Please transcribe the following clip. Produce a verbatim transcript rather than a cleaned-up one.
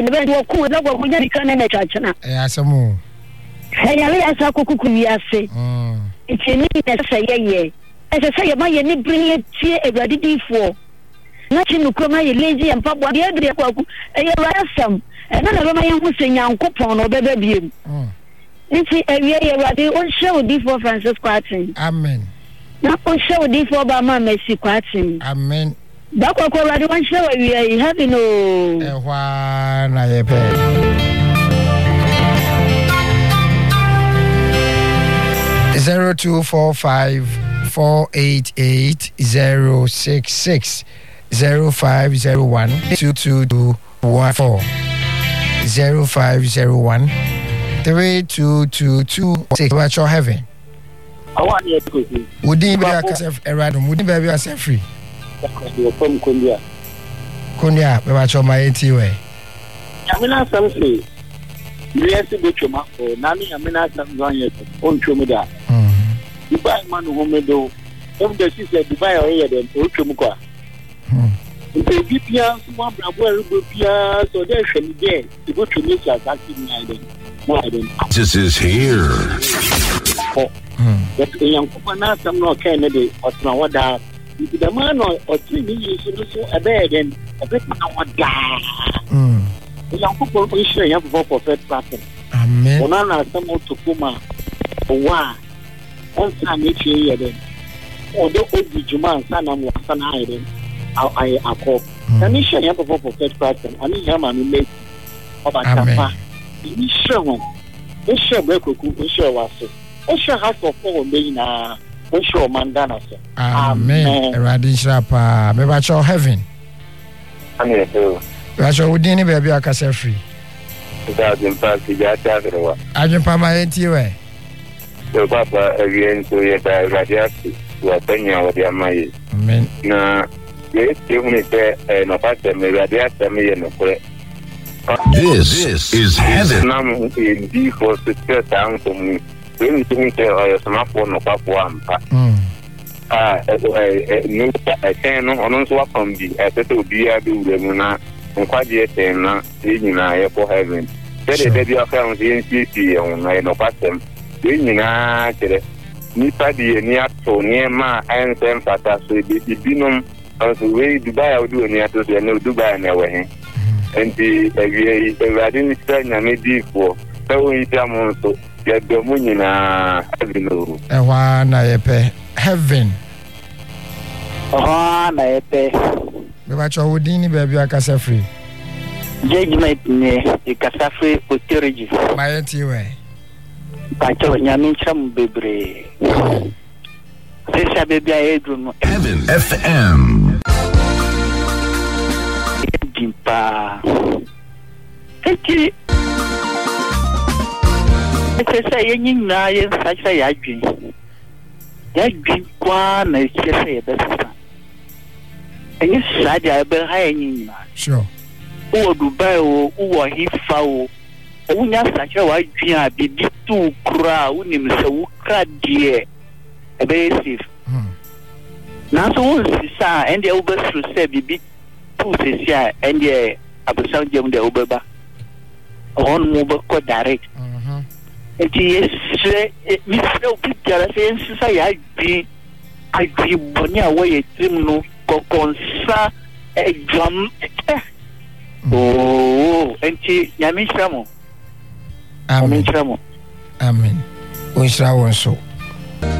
be do ku da go kunya dika na na twachena eh asemu hey yale asa kokuku wi ase mm itini na sa yeye ese say ma ye ni bring tie Awurade difo na chinu kroma ye leji ampa bo de adre kwaku eye rasam e na na ma ye hu se Nyankopon no beba biem mm nti ewie ye Awurade on show difo Francis Kwatin amen na on show difo ba ma Mercy Kwatin amen da kwa kwa Awurade on show ewie have no e hwa na ye pe zero two four five four eight eight zero six six zero five zero one two two two one four zero five zero one three two two two six. What's your heaven? I want you to go. Would you be a casef eradum? Would you be a self free? From Konya. Konya, what's your my anti-way? I mean, I'm saying, yes, you go to my phone. Nami, I mean, I'm going to on Chomida. Dubai man who me do. If the sister Dubai or here, then Ochumuka. If you Pia, one bravo, Pia, so there should be there. You go to make your vaccine. This is here. But a young woman, some no Kennedy or Snowada. If the man or three million so a bed and a bit of that. The young people will share your vote for first pattern. Amen. One are some to Kuma. One. On San Michi, then. Although old Juman, San and San Island, I are called. And you share your vote for first pattern. I mean, Yaman made about Tampa. You sure, you sure, Beku, you sure was it. You sure has for four million, uh, you sure Mandana. Amen. Radishapa, maybe at your heaven. I'm here too. That's what we didn't be a castle free. Without impact, you got to I jump on my anti-way. So, Papa, again, so yet I radiate to a penny over the money. Amen. Now, yes, you may say, and a part of me radiate me in the way. This, this is heaven. Now, in D for secure down to me. When you think your smartphone or Papa, ah, a channel on us what can be a settle be a do the and quite yet and not in I for heaven. That is the account in C C on my no pattern. Doing actually. Nipa di near to near ma and same fata so the binum as the way Dubai will do near to the no Dubai never. And the Radin Spain and maybe for so we come so get the money na heaven. And one I pay heaven. Oh, na pay. But your Woodini baby, I can say free. Judgment, a Casafe, Uterigi. My anti-way. Pacho Yamincham Bebre. Sesa baby, I do Heaven F M. Jimpa. Eki. Ese say any na yen such a yagin. Yagin one is just a better. And you said I be hanging. Sure. Who Dubai or who are he foul? Unya such a white dream be too crowd, unim so crowd dear. A very safe. Now, so sa and the over through say be two says and the Abusan Jam the Obeba. On mobile code direct. And he is Mister Picture saying, I be I be Bonia way a trim no consa a drum. Oh, and she Yamin Tramo. Amen. Amen. We shall also.